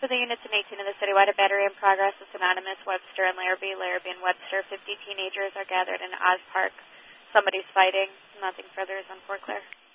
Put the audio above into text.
for the units in 18 in the citywide, a battery in progress. It's anonymous. Webster and Larrabee. Larrabee and Webster. 50 teenagers are gathered in Oz Park. Somebody's fighting. Nothing further is on 4 clear.